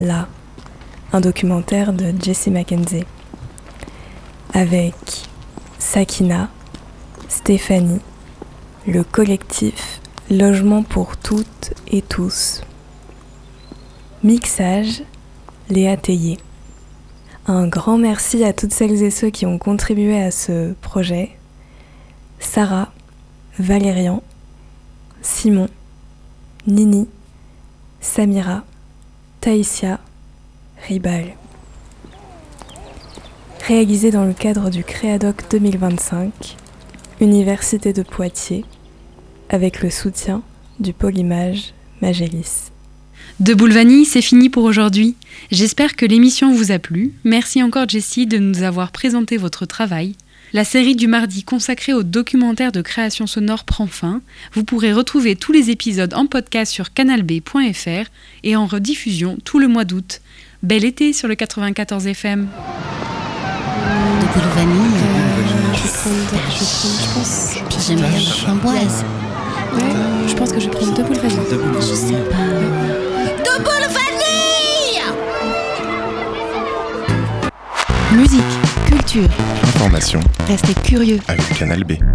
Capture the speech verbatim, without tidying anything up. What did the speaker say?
Là, un documentaire de Jessie Mackenzie avec Sakina, Stéphanie, le collectif Logement pour toutes et tous. Mixage, Léa Théier. Un grand merci à toutes celles et ceux qui ont contribué à ce projet. Sarah, Valérian, Simon, Nini, Samira, Taïsia, Ribal. Réalisé dans le cadre du Créadoc deux mille vingt-cinq, Université de Poitiers, avec le soutien du pôle image Magélis. De Boulevanie, c'est fini pour aujourd'hui. J'espère que l'émission vous a plu. Merci encore Jessie de nous avoir présenté votre travail. La série du mardi consacrée au documentaire de création sonore prend fin. Vous pourrez retrouver tous les épisodes en podcast sur canal b point f r et en rediffusion tout le mois d'août. Bel été sur le quatre-vingt-quatorze F M. De Boulevanie, Euh, je vais prendre, je vais prendre, je pense. puis j'aime bien la framboise. Ouais, je pense que je vais prendre deux boules vanille. Je sais pas. De Boulevanie! Musique, culture, Information restez curieux. avec Canal B.